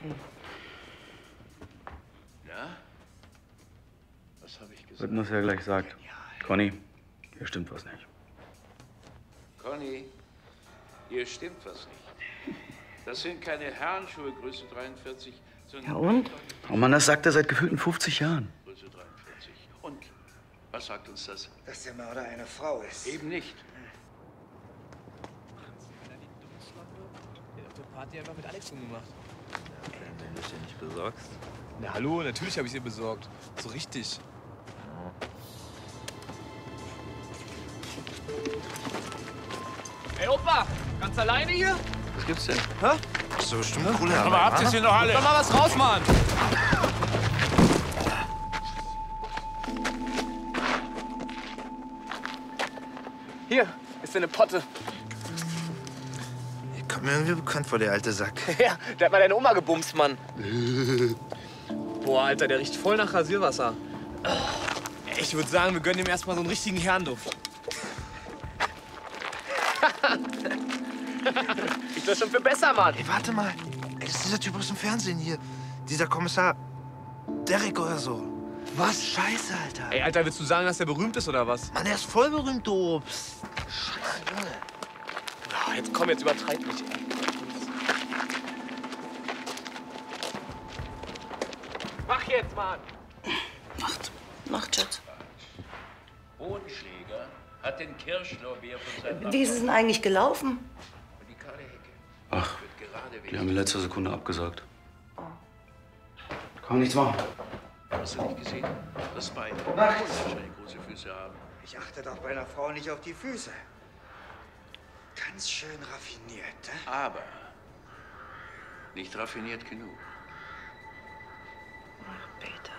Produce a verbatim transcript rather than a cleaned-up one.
Hm. Ja? Was habe ich gesagt? Wird muss ja gleich sagt. Conny, hier stimmt was nicht. Conny, hier stimmt was nicht. Das sind keine Herrenschuhe, Größe dreiundvierzig, sondern... Ja und? Oh Mann, das sagt er seit gefühlten fünfzig Jahren. Größe dreiundvierzig. Und? Was sagt uns das? Dass der Mörder eine Frau ist. Eben nicht. Der hat die Party einfach mit Alex umgemacht. Wenn du es dir nicht besorgst. Na hallo, natürlich habe ich sie besorgt. So richtig. Ey Opa, ganz alleine hier? Was gibt's denn? Hä? Das ist doch bestimmt cool. Aber habt ihr sie noch alle? Komm mal was raus, Mann! Hier ist eine Potte. Ich komm mir irgendwie bekannt vor, der alte Sack. Ja, der hat mal deine Oma gebumst, Mann. Boah, Alter, der riecht voll nach Rasierwasser. Ich würde sagen, wir gönnen ihm erstmal so einen richtigen Herrenduft. Ich das schon für besser, Mann. Ey, warte mal. Ey, das ist dieser Typ aus dem Fernsehen hier. Dieser Kommissar Derek oder so. Was? Scheiße, Alter. Ey, Alter, willst du sagen, dass der berühmt ist oder was? Mann, der ist voll berühmt, du Obst. Scheiße, Junge. Ah, jetzt komm, jetzt übertreib mich, ey. Mach jetzt, Mann. Macht. Macht, Schatz. Bodenschläger hat den Kirschlorbeer von seinem Wie ist es denn eigentlich gelaufen? Und die kahle Hecke. Ach, Wird gerade die haben in letzter Sekunde abgesagt. Kann man nichts machen. Hast du nicht gesehen? Das Bein. Nachts. Wahrscheinlich große Füße haben. Ich achte doch bei einer Frau nicht auf die Füße. Ganz schön raffiniert, ne? Aber nicht raffiniert genug. Ach, Peter.